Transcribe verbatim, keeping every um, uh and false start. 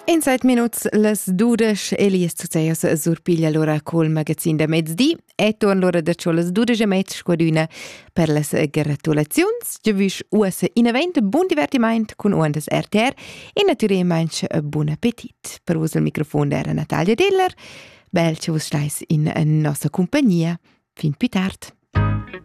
In seit minuts las dudesch Elias Zuzeos surpiglia l'ora col magazin da mezzdi e torn l'ora da ciò las dudesch e mezz squaduna per las gratulazions. Giavisch uassa in event buon divertiment con uandas R T R e naturalmente buon appetit. Per vos il microfono era Natalia Diller. Bel che vos stais in nostra compagnia. Fin più tard.